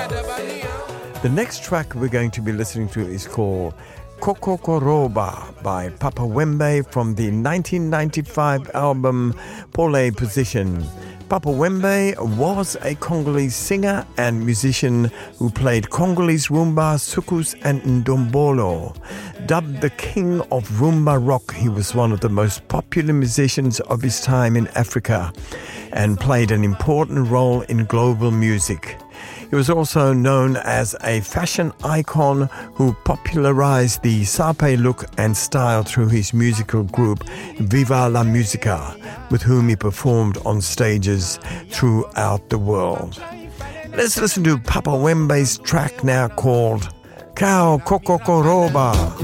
The next track we're going to be listening to is called Kokokoroba by Papa Wembe from the 1995 album Pole Position. Papa Wembe was a Congolese singer and musician who played Congolese rumba, soukous and ndombolo. Dubbed the king of rumba rock, he was one of the most popular musicians of his time in Africa and played an important role in global music. He was also known as a fashion icon who popularized the Sape look and style through his musical group Viva la Musica, with whom he performed on stages throughout the world. Let's listen to Papa Wembe's track now called Kao Kokokoroba.